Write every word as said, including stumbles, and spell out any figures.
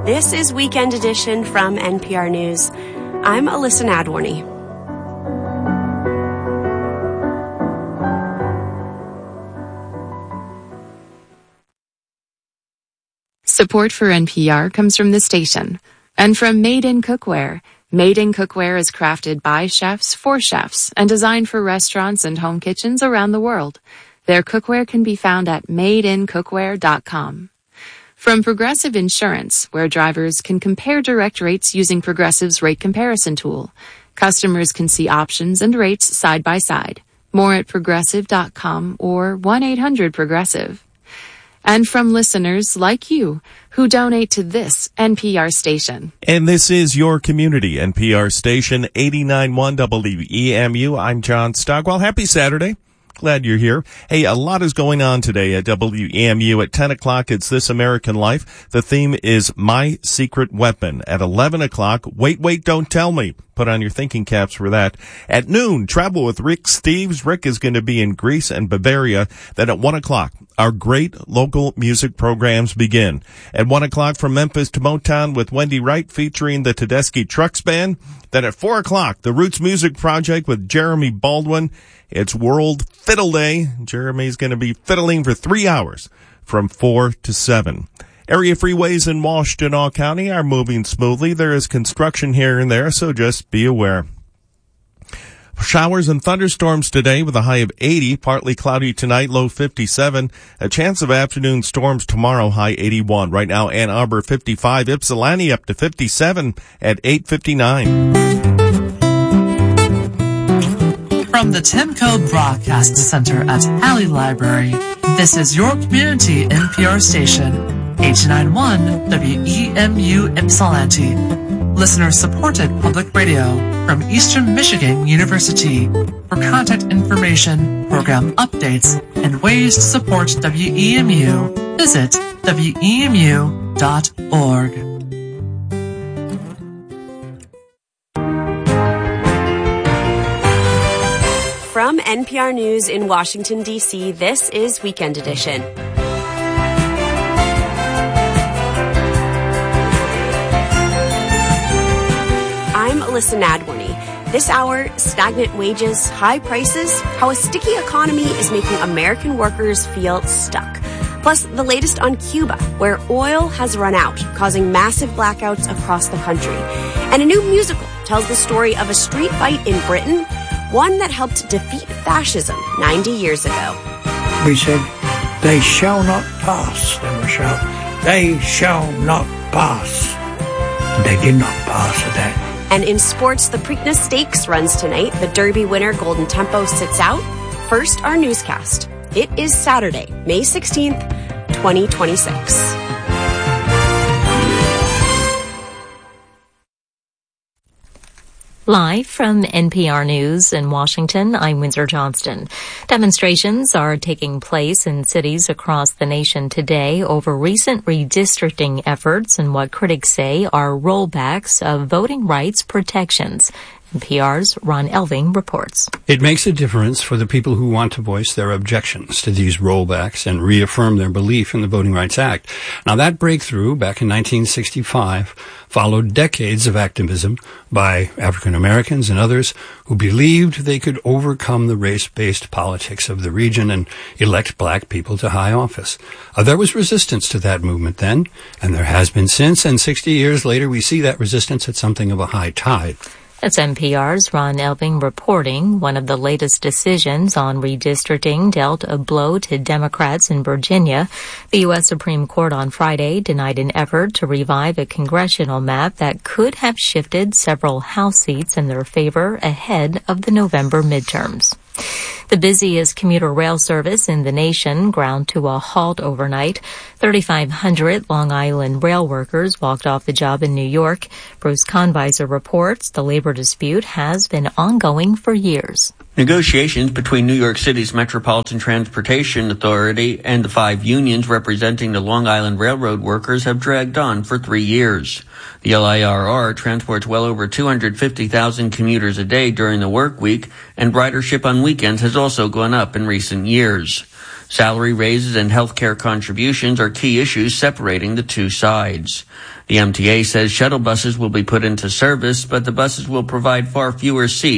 This is Weekend Edition from N P R News. I'm Alyssa Nadworny. Support for N P R comes from the station and from Made in Cookware. Made in Cookware is crafted by chefs for chefs and designed for restaurants and home kitchens around the world. Their cookware can be found at made in cookware dot com. From Progressive Insurance, where drivers can compare direct rates using Progressive's rate comparison tool. Customers can see options and rates side by side. More at progressive dot com or one eight hundred progressive. And from listeners like you who donate to this N P R station. And this is your community N P R station, eighty-nine point one W E M U. I'm John Stockwell. Happy Saturday. Glad you're here. Hey, a lot is going on today at W E M U. At ten o'clock, it's This American Life. The theme is My Secret Weapon. At eleven o'clock, Wait, Wait, Don't Tell Me. Put on your thinking caps for that. At noon, travel with Rick Steves. Rick is going to be in Greece and Bavaria. Then at one o'clock, our great local music programs begin. At one o'clock, from Memphis to Motown with Wendy Wright featuring the Tedeschi Trucks Band. Then at four o'clock, the Roots Music Project with Jeremy Baldwin. It's World Fiddle Day. Jeremy's going to be fiddling for three hours from four to seven. Area freeways in Washtenaw County are moving smoothly. There is construction here and there, so just be aware. Showers and thunderstorms today with a high of eighty, partly cloudy tonight, low fifty-seven. A chance of afternoon storms tomorrow, high eighty-one. Right now, Ann Arbor fifty-five, Ypsilanti up to fifty-seven at eight fifty-nine. From the Timco Broadcast Center at Alley Library, this is your community N P R station, eighty-nine point one W E M U Ypsilanti. Listener-supported public radio from Eastern Michigan University. For contact information, program updates, and ways to support W E M U, visit W E M U dot org. From N P R News in Washington, D C, this is Weekend Edition. I'm Alyssa Nadworny. This hour, stagnant wages, high prices, how a sticky economy is making American workers feel stuck. Plus, the latest on Cuba, where oil has run out, causing massive blackouts across the country. And a new musical tells the story of a street fight in Britain, one that helped defeat fascism ninety years ago. We said, they shall not pass, they were shouting. They shall not pass. And they did not pass at that. And in sports, the Preakness Stakes runs tonight. The Derby winner, Golden Tempo, sits out. First, our newscast. It is Saturday, May sixteenth, twenty twenty-six. Live from N P R News in Washington, I'm Windsor Johnston. Demonstrations are taking place in cities across the nation today over recent redistricting efforts and what critics say are rollbacks of voting rights protections. N P R's Ron Elving reports. It makes a difference for the people who want to voice their objections to these rollbacks and reaffirm their belief in the Voting Rights Act. Now, that breakthrough back in nineteen sixty-five followed decades of activism by African Americans and others who believed they could overcome the race-based politics of the region and elect black people to high office. Uh, there was resistance to that movement then, and there has been since, and sixty years later we see that resistance at something of a high tide. That's N P R's Ron Elving reporting. One of the latest decisions on redistricting dealt a blow to Democrats in Virginia. The U S Supreme Court on Friday denied an effort to revive a congressional map that could have shifted several House seats in their favor ahead of the November midterms. The busiest commuter rail service in the nation ground to a halt overnight. thirty-five hundred Long Island rail workers walked off the job in New York. Bruce Conviser reports the labor dispute has been ongoing for years. Negotiations between New York City's Metropolitan Transportation Authority and the five unions representing the Long Island Railroad workers have dragged on for three years. The L I R R transports well over two hundred fifty thousand commuters a day during the work week, and ridership on weekends has also gone up in recent years. Salary raises and health care contributions are key issues separating the two sides. The M T A says shuttle buses will be put into service, but the buses will provide far fewer seats